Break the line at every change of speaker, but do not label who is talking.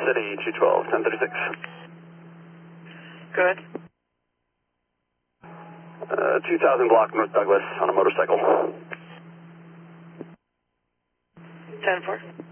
City, 212, 1036.
Good.
2000 block North Douglas on a motorcycle.
10-4.